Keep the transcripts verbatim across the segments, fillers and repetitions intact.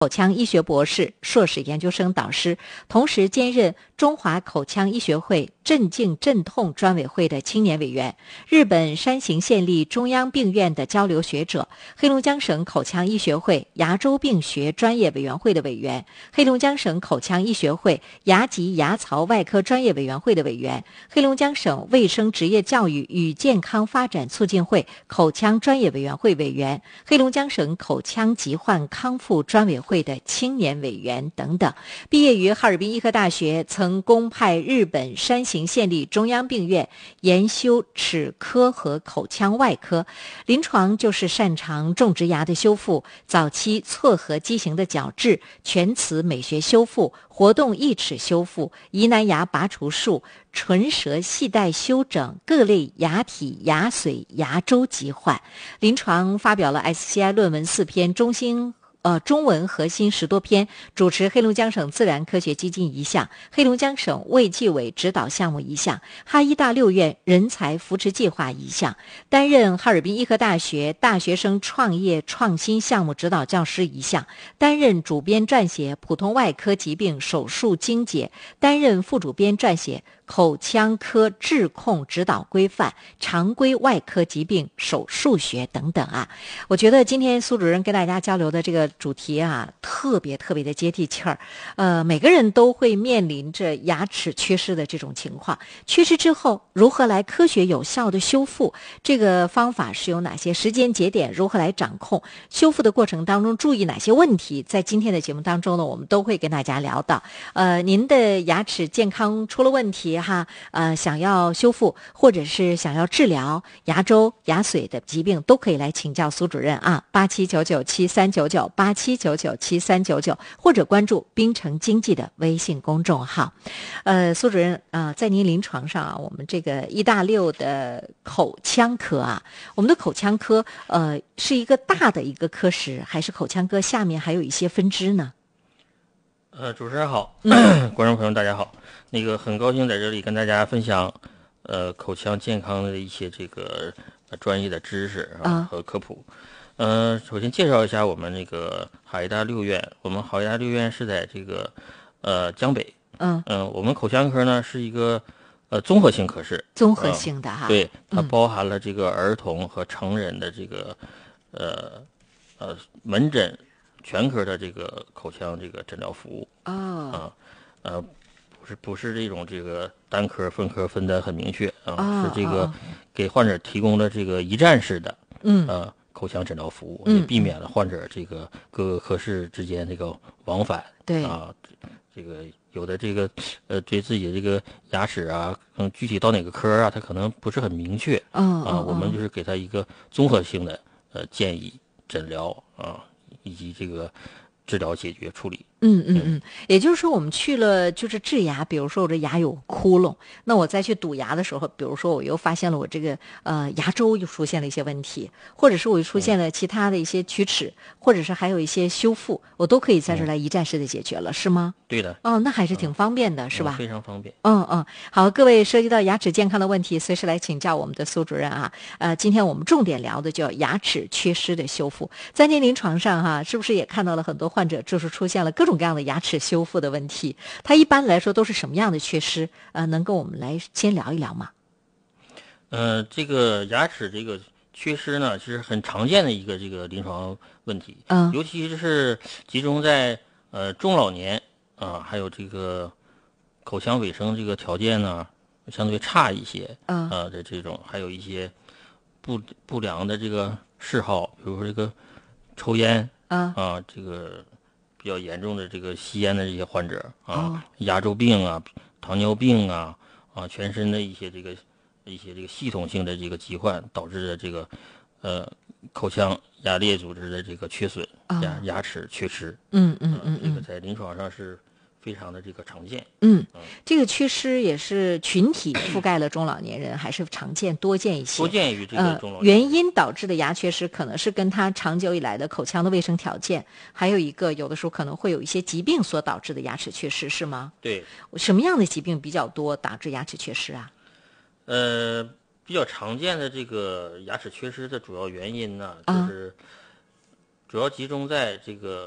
口腔医学博士、硕士研究生导师，同时兼任中华口腔医学会镇静镇痛专委会的青年委员，日本山形县立中央病院的交流学者，黑龙江省口腔医学会牙周病学专业委员会的委员，黑龙江省口腔医学会牙及牙槽外科专业委员会的委员，黑龙江省卫生职业教育与健康发展促进会口腔专业委员会委员，黑龙江省口腔疾患康复专委会的青年委员等等。毕业于哈尔滨医科大学，曾公派日本山形县立中央病院研修齿科和口腔外科，临床就是擅长种植牙的修复、早期错颌畸形的矫治、全瓷美学修复、活动义齿修复、疑难牙拔除术、唇舌系带修整、各类牙体、牙髓、牙周疾患。临床发表了 S C I 论文四篇，中心呃，中文核心十多篇，主持黑龙江省自然科学基金一项，黑龙江省卫计委指导项目一项，哈医大六院人才扶持计划一项，担任哈尔滨医科大学大学生创业创新项目指导教师一项，担任主编撰写普通外科疾病手术精解，担任副主编撰写口腔科治控指导规范、常规外科疾病手术学等等啊。我觉得今天苏主任跟大家交流的这个主题啊，特别特别的接地气儿。呃，每个人都会面临着牙齿缺失的这种情况，缺失之后如何来科学有效的修复，这个方法是有哪些，时间节点如何来掌控，修复的过程当中注意哪些问题，在今天的节目当中呢，我们都会跟大家聊到。呃，您的牙齿健康出了问题哈，呃，想要修复或者是想要治疗牙周、牙髓的疾病，都可以来请教苏主任啊，八七九九七三九九，八七九九七三九九，或者关注滨城经济的微信公众号。呃，苏主任啊、呃，在您临床上啊，我们这个一大六的口腔科啊，我们的口腔科呃是一个大的一个科室，还是口腔科下面还有一些分支呢？ 呃，主持人好，观众朋友大家好，那个很高兴在这里跟大家分享，呃，口腔健康的一些这个、呃、专业的知识啊和科普。呃，首先介绍一下我们那个哈医大六院，我们哈医大六院是在这个呃江北， 嗯嗯、呃，我们口腔科呢是一个呃综合性科室， 综合性的哈， 呃、对，它包含了这个儿童和成人的这个、嗯、呃呃门诊。全科的这个口腔这个诊疗服务哦， 啊，呃，不是不是这种这个单科分科分得很明确啊， 哦、 是这个、 哦、 给患者提供了这个一站式的嗯呃口腔诊疗服务， 嗯、 也避免了患者这个各个科室之间这个往返。 对啊，这个有的这个呃对自己的这个牙齿啊，嗯，具体到哪个科啊，他可能不是很明确。 嗯、 啊，我们就是给他一个综合性的呃建议诊疗啊。以及这个治疗解决处理。 嗯嗯嗯，也就是说我们去了就是治牙，比如说我这牙有窟窿，那我再去堵牙的时候，比如说我又发现了我这个呃牙周又出现了一些问题，或者是我又出现了其他的一些龋齿，或者是还有一些修复，我都可以在这儿来一站式的解决了，是吗？ 对的。 哦，那还是挺方便的， 嗯、 是吧？ 非常方便。 嗯嗯，好，各位涉及到牙齿健康的问题，随时来请教我们的苏主任啊。呃，今天我们重点聊的叫牙齿缺失的修复。在您临床上哈、啊，是不是也看到了很多患者就是出现了各种各样的牙齿修复的问题？它一般来说都是什么样的缺失？呃，能跟我们来先聊一聊吗？ 呃，这个牙齿这个缺失呢，是很常见的一个这个临床问题， 嗯， 尤其是集中在呃中老年啊，还有这个口腔卫生这个条件呢相对差一些， 嗯啊的这种，还有一些不不良的这个嗜好，比如说这个抽烟， 嗯啊，这个比较严重的这个吸烟的这些患者啊， 哦、 牙周病啊、糖尿病啊啊，全身的一些这个。一些这个系统性的这个疾患导致的这个，呃，口腔牙列组织的这个缺损，牙、oh. 牙齿缺失， 嗯嗯嗯嗯， 这个在临床上是非常的这个常见。 嗯，这个缺失也是群体覆盖了中老年人，还是常见多见一些？ 多见于这个中老年人。 呃、原因导致的牙缺失，可能是跟他长久以来的口腔的卫生条件，还有一个有的时候可能会有一些疾病所导致的牙齿缺失，是吗？ 对。 什么样的疾病比较多导致牙齿缺失啊？ 呃，比较常见的这个牙齿缺失的主要原因呢，就是主要集中在这个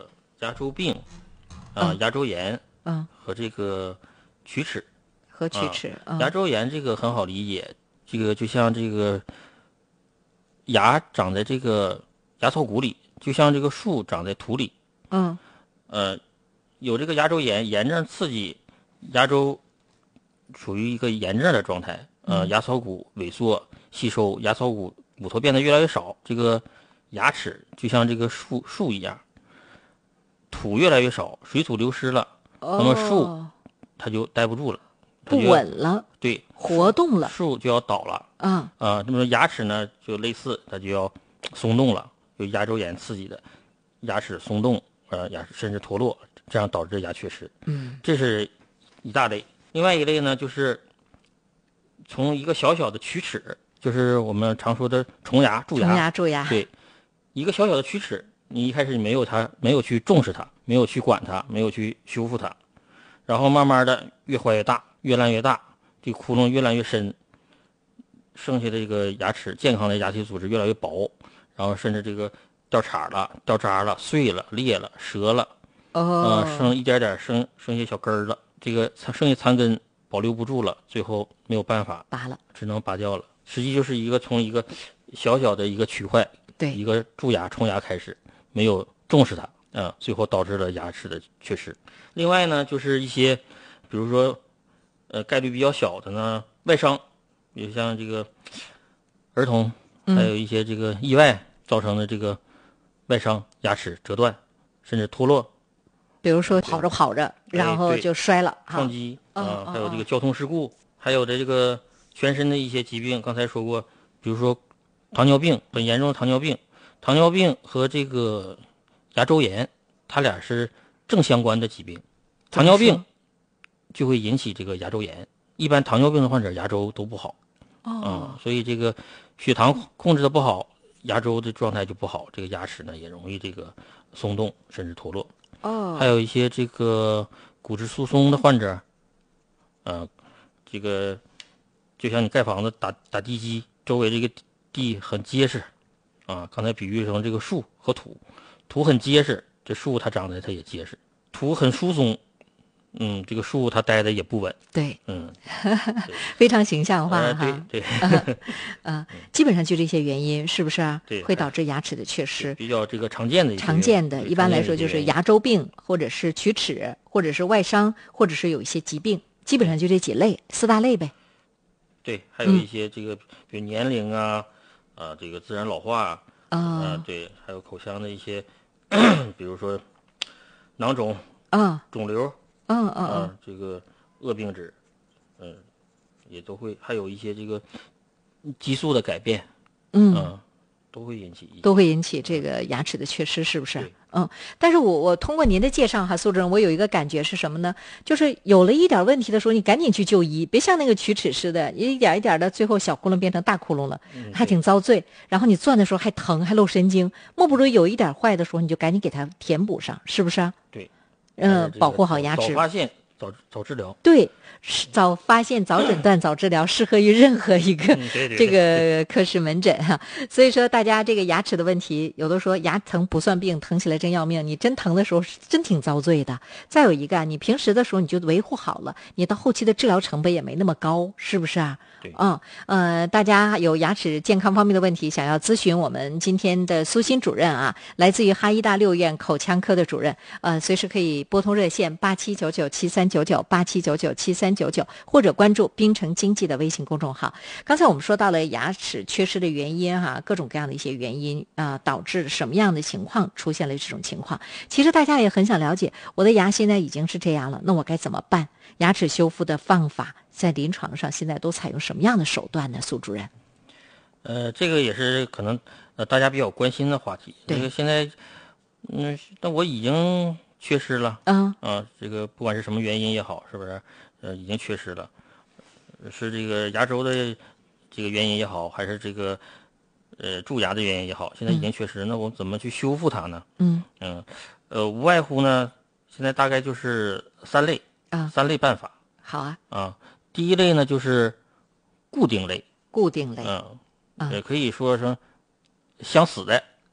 牙周病啊、 嗯、 牙周炎嗯和这个龋齿。 和龋齿、 啊嗯、 牙周炎这个很好理解，这个就像这个牙长在这个牙槽骨里，就像这个树长在土里。 嗯呃，有这个牙周炎，炎症刺激牙周，处于一个炎症的状态。呃，牙槽骨萎缩吸收，牙槽骨骨头变得越来越少，这个牙齿就像这个树树一样，土越来越少，水土流失了， 哦、 那么树它就待不住了， 不稳了， 对， 活动了， 树就要倒了。 啊啊，那么牙齿呢就类似，它就要松动了，有牙周炎刺激的牙齿松动，呃，牙齿甚至脱落，这样导致牙缺失。 嗯， 这是一大类。另外一类呢，就是从一个小小的龋齿，就是我们常说的虫牙、蛀牙。 虫牙、蛀牙。 对，一个小小的龋齿，你一开始没有它，没有去重视它，没有去管它，没有去修复它，然后慢慢的越坏越大，越烂越大，这个窟窿越烂越深，剩下的这个牙齿健康的牙体组织越来越薄，然后甚至这个掉茬了、掉渣了、碎了、裂了、折了， 哦， 呃，剩一点点剩剩下小根儿了，这个剩下残根保留不住了，最后没有办法拔了， 只能拔掉了。实际就是一个从一个小小的一个龋坏， 对， 一个蛀牙、虫牙开始，没有重视它，嗯、呃，最后导致了牙齿的缺失。另外呢，就是一些，比如说，呃，概率比较小的呢，外伤，比如像这个儿童，还有一些这个意外造成的这个外伤，牙齿折断，甚至脱落。 比如说跑着跑着，然后就摔了， 撞击啊、 哦呃，还有这个交通事故，还有的这个全身的一些疾病，刚才说过，比如说糖尿病，很严重的糖尿病，糖尿病和这个牙周炎，它俩是正相关的疾病。糖尿病就会引起这个牙周炎，一般糖尿病的患者牙周都不好。 哦、 嗯，所以这个血糖控制的不好，牙周的状态就不好，这个牙齿呢也容易这个松动甚至脱落。 哦， 还有一些这个骨质疏松的患者，呃，这个就像你盖房子打打地基，周围这个地很结实，啊，刚才比喻成这个树和土，土很结实，这树它长得它也结实，土很疏松。嗯，这个树它待的也不稳。 对， 嗯， 非常形象化呃、 哈。 对对， 呃，呃，基本上就这些原因，是不是啊？ 对， 会导致牙齿的缺失。 比较这个常见的一些常见的，一般来说就是牙周病，或者是龋齿，或者是外伤，或者是有一些疾病，基本上就这几类，四大类呗。 对，还有一些这个，比如年龄啊，啊、呃，这个自然老化啊、 哦呃，对，还有口腔的一些，比如说囊肿啊、 肿瘤。 嗯嗯嗯，这个恶病质，嗯，也都会，还有一些这个激素的改变， 嗯， 嗯都会引起， 都会引起这个牙齿的缺失，是不是？ 对， 嗯，但是我我通过您的介绍哈，苏主任，我有一个感觉是什么呢？就是有了一点问题的时候，你赶紧去就医，别像那个龋齿似的，一点一点的，最后小窟窿变成大窟窿了， 嗯、 还挺遭罪。然后你钻的时候还疼，还露神经，莫不如有一点坏的时候，你就赶紧给它填补上，是不是啊？ 对。 嗯，保护好牙齿， 早发现，早早治疗。 对，早发现、早诊断、早治疗，适合于任何一个、 嗯、对对对这个科室门诊哈。所以说，大家这个牙齿的问题，有的说牙疼不算病，疼起来真要命。你真疼的时候，真挺遭罪的。再有一个，你平时的时候你就维护好了，你到后期的治疗成本也没那么高，是不是啊？ 对， 嗯呃，大家有牙齿健康方面的问题，想要咨询我们今天的苏欣主任啊，来自于哈医大六院口腔科的主任，呃，随时可以拨通热线八七九九七三九九八七九九七三九九，或者关注滨城经济的微信公众号。刚才我们说到了牙齿缺失的原因哈、啊，各种各样的一些原因啊、呃，导致什么样的情况出现了这种情况？其实大家也很想了解，我的牙现在已经是这样了，那我该怎么办？牙齿修复的方法在临床上现在都采用什么样的手段呢？苏主任？ 呃，这个也是可能呃大家比较关心的话题。 对， 这个现在，嗯，那我已经缺失了， 嗯啊，这个不管是什么原因也好，是不是？呃，已经缺失了，是这个牙周的这个原因也好，还是这个呃蛀牙的原因也好，现在已经缺失，嗯、那我怎么去修复它呢？ 嗯嗯，呃，无外乎呢，现在大概就是三类啊， 三类办法。 好啊啊，第一类呢就是固定类， 固定类， 嗯， 嗯也可以说是想死的，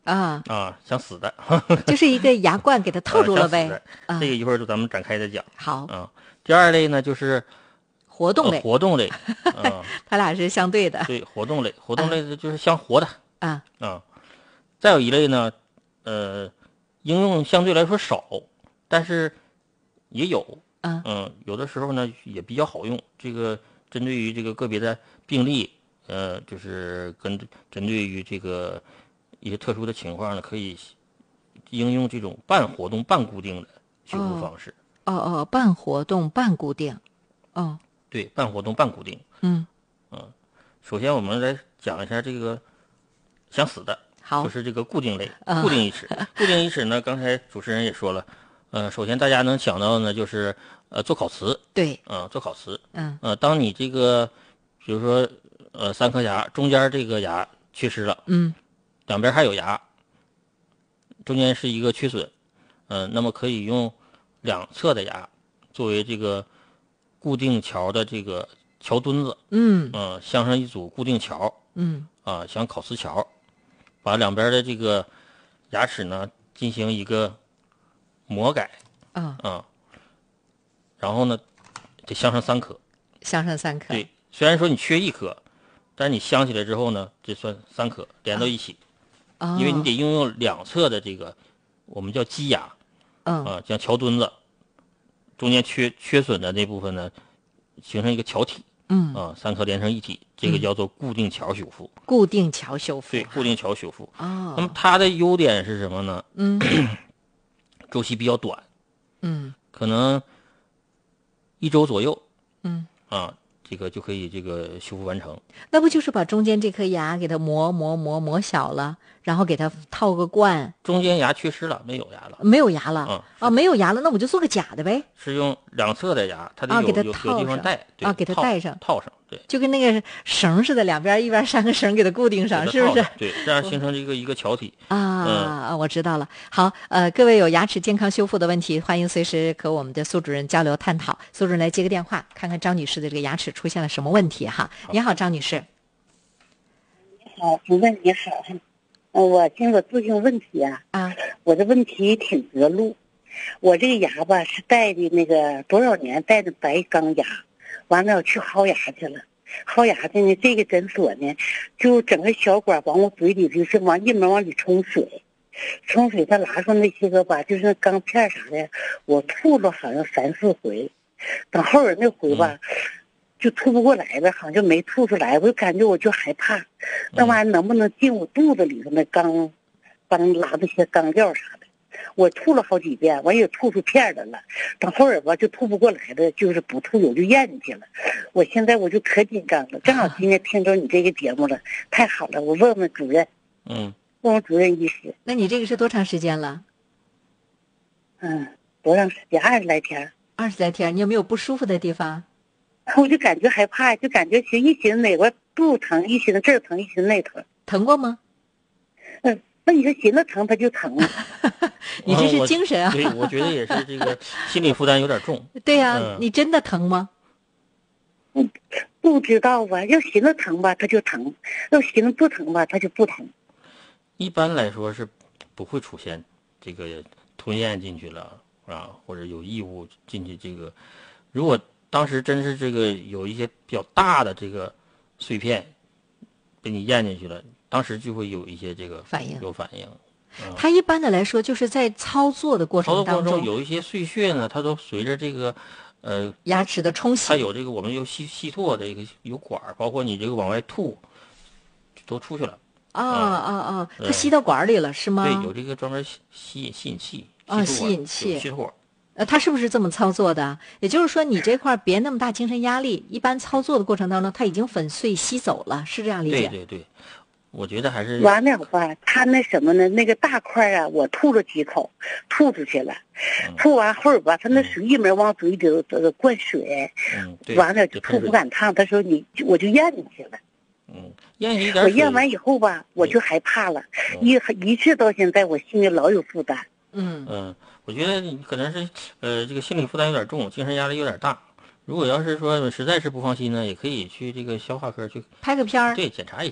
啊啊，想死的， 就是一个牙冠给它套住了呗。 啊、这个一会儿就咱们展开的讲。 好啊，第二类呢就是活动类， 呃、活动类，啊， 它俩是相对的。 对，活动类，活动类的就是像活的啊啊。再有一类呢，呃，应用相对来说少，但是也有。 嗯、 呃、有的时候呢也比较好用。这个针对于这个个别的病例，呃，就是跟针对于这个一些特殊的情况呢，可以应用这种半活动半固定的修复方式。 哦哦，哦半活动半固定。哦， 对，半活动半固定。 嗯嗯，首先我们来讲一下这个想死的， 好， 就是这个固定类。固定义齿，固定义齿呢，刚才主持人也说了，呃，首先大家能想到的呢，就是呃做烤瓷。 对， 嗯、呃，做烤瓷。 嗯， 呃，当你这个比如说呃三颗牙，中间这个牙缺失了， 嗯， 两边还有牙，中间是一个缺损，嗯、呃，那么可以用两侧的牙作为这个固定桥的这个桥墩子。 嗯嗯、呃，镶上一组固定桥。 嗯啊，像烤瓷桥，把两边的这个牙齿呢进行一个磨改。 啊、 哦、啊，然后呢得镶上三颗。 镶上三颗。 对，虽然说你缺一颗，但是你镶起来之后呢，这算三颗连到一起。 哦， 因为你得应用两侧的这个我们叫基牙。 嗯啊，像桥墩子中间缺缺损的那部分呢，形成一个桥体。 嗯啊，三颗连成一体，这个叫做固定桥修复。 固定桥修复。 对，固定桥修复。 哦， 那么它的优点是什么呢？ 嗯周期比较短， 嗯可能一周左右。 嗯啊，这个就可以这个修复完成。 那不就是把中间这颗牙给它磨磨磨磨小了，然后给它套个冠？ 中间牙缺失了，没有牙了。 没有牙了。 嗯啊，没有牙了，那我就做个假的呗。 是用两侧的牙，它得啊， 有、 给它有套上有地方带。对啊，给它套带上， 套上。对， 就跟那个绳似的，两边一边拴个绳给它固定上，是不是？ 对，这样形成一个一个桥体。 啊、嗯，我知道了。好，呃，各位有牙齿健康修复的问题，欢迎随时和我们的苏主任交流探讨。苏主任来接个电话，看看张女士的这个牙齿出现了什么问题哈。你好，张女士。 你好，主任你好。呃，我经过咨询问题啊， 啊， 我的问题挺隔路。我这个牙吧是戴的那个多少年戴的白钢牙，完了我去薅牙去了。薅牙去呢，这个诊所呢，就整个小管往我嘴里就是往一门往里冲水，冲水他拿出那些个吧，就是那钢片啥的，我吐了好像三四回，等后边那回吧。嗯就吐不过来了，好像就没吐出来，我就感觉我就害怕，那玩意儿能不能进我肚子里头那钢，帮拉那些钢料啥的，我吐了好几遍，完也吐出片来了，等后边吧就吐不过来了，就是不吐我就咽进去了，我现在我就可紧张了，正好今天听着你这个节目了，太好了，我问问主任， 嗯， 问问主任医师。 那你这个是多长时间了？ 嗯，多长时间？二十来天。 二十来天，你有没有不舒服的地方？ 我就感觉害怕，就感觉寻一寻哪块肚疼，一寻这儿疼，一寻那疼。 疼过吗？ 嗯，那你说寻思疼它就疼了。 你这是精神啊！ 对，我觉得也是这个心理负担有点重。 对呀、啊嗯， 你真的疼吗？ 嗯，不知道啊，要寻思疼吧，它就疼；要寻思不疼吧，它就不疼。 一般来说是不会出现这个吞咽进去了啊，或者有异物进去这个，如果当时真是这个有一些比较大的这个碎片被你咽进去了，当时就会有一些这个反应， 有反应。嗯、 它一般的来说就是在操作的过程当中， 操作过程中有一些碎屑呢，它都随着这个呃牙齿的冲洗， 它有这个我们有吸吸唾的一个有管，包括你这个往外吐都出去了。 啊啊啊！它吸到管里了是吗？ 对，有这个专门吸吸吸引器啊，吸引器吸唾。 呃，他是不是这么操作的？也就是说，你这块别那么大精神压力，一般操作的过程当中，它已经粉碎吸走了，是这样理解？ 对对对，我觉得还是完了吧。他那什么呢？那个大块啊，我吐了几口，吐出去了。嗯、吐完后吧，他那水一门往嘴里头灌水， 嗯，对， 完了吐不敢烫。他说你我就咽进去了。 嗯，咽一点我咽完以后吧，我就害怕了，嗯、一一直到现在，我心里老有负担。 嗯嗯。我觉得你可能是，呃，这个心理负担有点重，精神压力有点大。如果要是说实在是不放心呢，也可以去这个消化科去拍个片儿， 对，检查一下。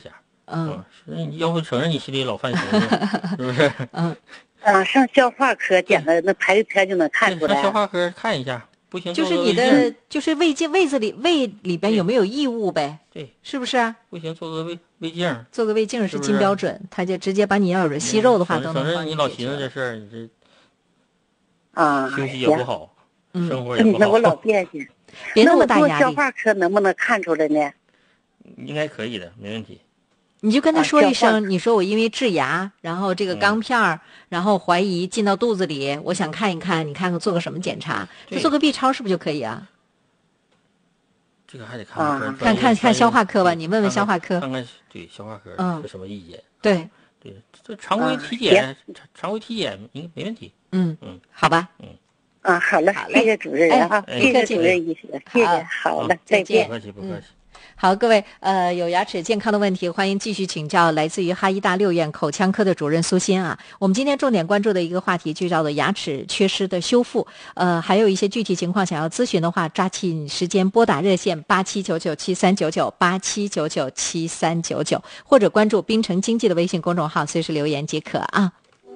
嗯， 嗯要不承认你心里老犯熊是是不是？ 嗯。 啊，上消化科检的那排个片就能看出来。 上消化科看一下，不行就是你的就是胃镜，胃子里胃里边有没有异物呗？ 对， 是不是啊？ 不行，做个胃胃镜， 做个胃镜是金标准，他就直接把你要有息肉的话都能帮你。你老寻思这事儿，你这啊， 休息也不好，生活也不好。 那我老惦记。 别那么大压力。 那我做消化科能不能看出来呢？ 应该可以的，没问题。 你就跟他说一声，啊、你说我因为治牙，然后这个钢片儿、嗯，然后怀疑进到肚子里，我想看一看，你看看做个什么检查，就做个 B 超是不是就可以啊？ 这个还得看、 啊、看看看消化科吧，你问问消化科， 看看对消化科是什么意见。 嗯、对对，这常规体检，啊、常规体检应该没问题。 嗯嗯，好吧。 嗯啊，好了，谢谢主持人哈， 哎、 谢谢主任医师，谢谢，好了，再见。 不客气，不客气。嗯好，各位，呃，有牙齿健康的问题，欢迎继续请教来自于哈医大六院口腔科的主任苏欣啊。我们今天重点关注的一个话题就叫做牙齿缺失的修复，呃，还有一些具体情况想要咨询的话，抓紧时间拨打热线八七九九七三九九八七九九七三九九，或者关注滨城经济的微信公众号，随时留言即可啊。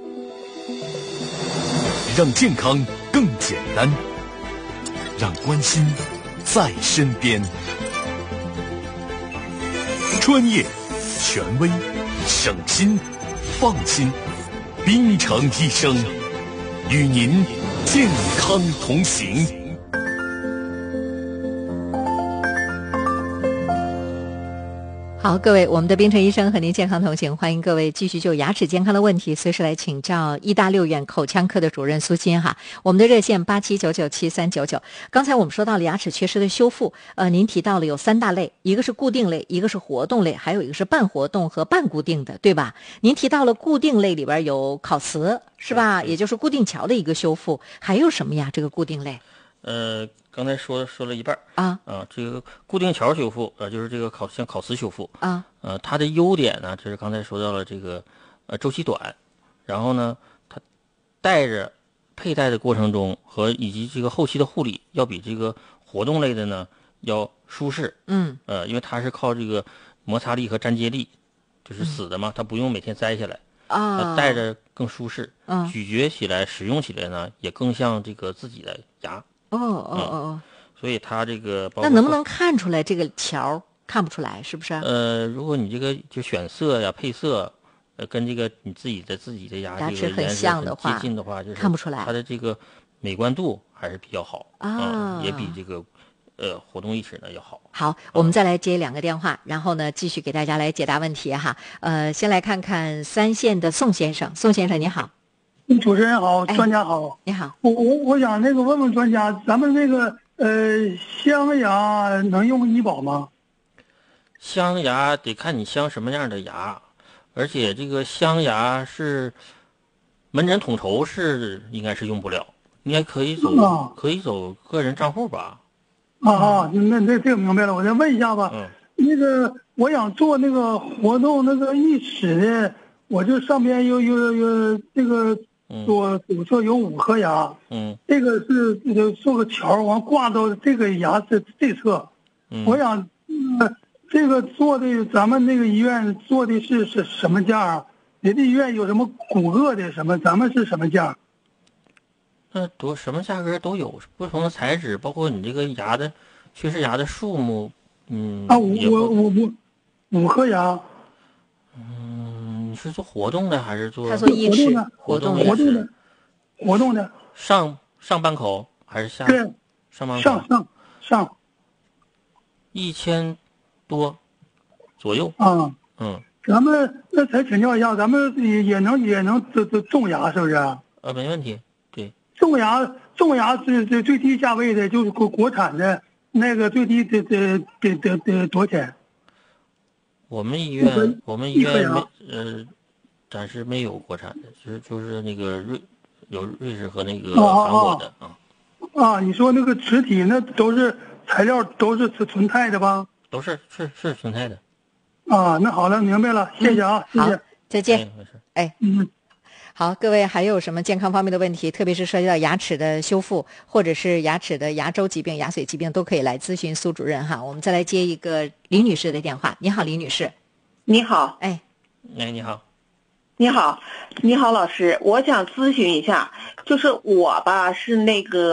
让健康更简单，让关心在身边。专业、权威、省心、放心，滨城医生与您健康同行。 好，各位，我们的滨城医生和您健康同行，欢迎各位继续就牙齿健康的问题随时来请教医大六院口腔科的主任苏欣哈。我们的热线八七九九七三九九。刚才我们说到了牙齿缺失的修复，呃，您提到了有三大类，一个是固定类，一个是活动类，还有一个是半活动和半固定的，对吧？您提到了固定类里边有烤瓷，是吧？也就是固定桥的一个修复，还有什么呀？这个固定类？ 呃，刚才说说了一半啊啊，这个固定桥修复，呃，就是这个烤像烤瓷修复啊， 呃，它的优点呢，就是刚才说到了这个，呃，周期短，然后呢，它带着佩戴的过程中和以及这个后期的护理，要比这个活动类的呢要舒适， 嗯， 呃，因为它是靠这个摩擦力和粘接力，就是死的嘛，嗯、它不用每天摘下来啊， 它戴着更舒适， 嗯， 咀嚼起来、使用起来呢，也更像这个自己的牙。 哦哦哦哦， 所以它这个包括那能不能看出来这个桥？看不出来，是不是？ 呃，如果你这个就选色呀、配色，呃，跟这个你自己的自己的牙牙齿很像的话， 接近的话，就是看不出来。 它的这个美观度还是比较好啊、 嗯，也比这个呃活动义齿呢要好。 好，我们再来接两个电话，然后呢继续给大家来解答问题哈。呃，先来看看三线的宋先生，宋先生你好。 主持人好，专家好， 哎、你好。 我我我想那个问问专家，咱们那个呃镶牙能用医保吗？ 镶牙得看你镶什么样的牙，而且这个镶牙是门诊统筹是应该是用不了，应该可以走、 啊、 可以走个人账户吧？ 啊啊，那那这个明白了，我再问一下吧。 嗯， 那个我想做那个活动那个义齿的，我就上边有有有这个。左左侧有五颗牙， 嗯， 这个是这个做个桥完挂到这个牙这这侧， 嗯， 我想，呃，这个做的咱们那个医院做的是是什么价啊？别的医院有什么骨骼的什么，咱们是什么价？ 那多什么价格都有，不同的材质，包括你这个牙的缺失牙的数目，嗯， 啊，五我我五五颗牙。 嗯，你是做活动的还是做？ 他做义齿， 活动活动的，活动的。 上上半口还是下？ 对， 上半口。 上上上。 一千多左右。 啊。 嗯。 咱们那才请教一下，咱们也也能也能这这种牙是不是？ 呃，没问题。对。 种牙种牙是最最低价位的，就是国国产的那个最低得得得得得多少钱？ 我们医院，我们医院没呃，暂时没有国产的，就是就是那个瑞有瑞士和那个韩国的啊。 啊，你说那个齿体那都是材料都是纯钛的吧？ 都是是是纯钛的。 啊，那好了，明白了，谢谢啊， 嗯、 谢谢， 再见。 哎，没事。 哎， 嗯。 好，各位还有什么健康方面的问题，特别是涉及到牙齿的修复，或者是牙齿的牙周疾病、牙髓疾病，都可以来咨询苏主任哈。我们再来接一个李女士的电话。你好，李女士。 你好。 哎， 哎，你好。 你好，你好，老师，我想咨询一下，就是我吧是那个。